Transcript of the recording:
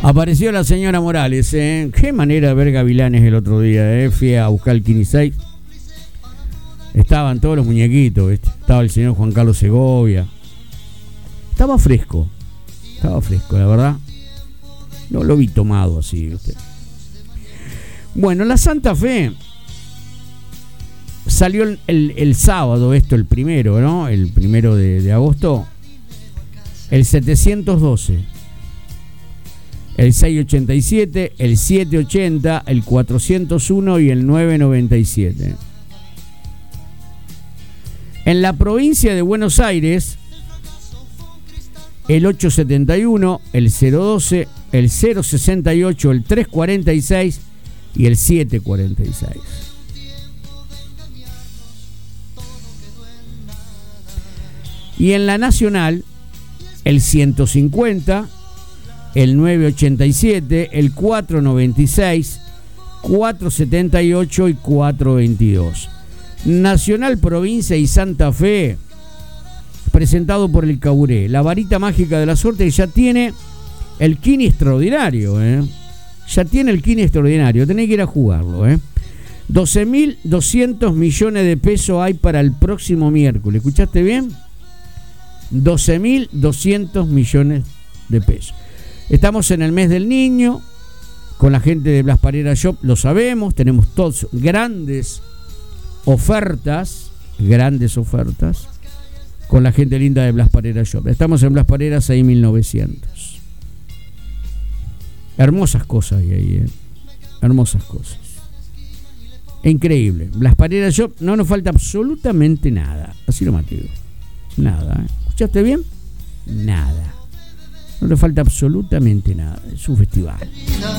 Apareció la señora Morales, ¿eh? Qué manera de ver gavilanes el otro día, ¿eh? Fui a buscar el Kinisei. Estaban todos los muñequitos, ¿viste? Estaba el señor Juan Carlos Segovia. Estaba fresco, la verdad. No lo vi tomado así, ¿viste? Bueno, la Santa Fe salió el sábado, el primero, ¿no? El primero de agosto. El 712, el 687, el 780, el 401 y el 997. En la provincia de Buenos Aires, el 871, el 012, el 068, el 346 y el 746. Y en la nacional, el 150, el 987, el 496, 478 y 422. Nacional, provincia y Santa Fe, presentado por el Caburé, la varita mágica de la suerte, que ya tiene el Kini extraordinario, ya tiene el Kini extraordinario, tenés que ir a jugarlo, 12.200 millones de pesos hay para el próximo miércoles. ¿Escuchaste bien? 12.200 millones de pesos. Estamos en el mes del niño, con la gente de Blas Parera Shop, lo sabemos, tenemos todos grandes ofertas, con la gente linda de Blas Parera Shop. Estamos en Blas Parera 6.900. Hermosas cosas hay ahí, hermosas cosas. Increíble. Blas Parera Shop, no nos falta absolutamente nada. Así lo digo. Nada, ¿Escuchaste bien? Nada. No le falta absolutamente nada. Es un festival.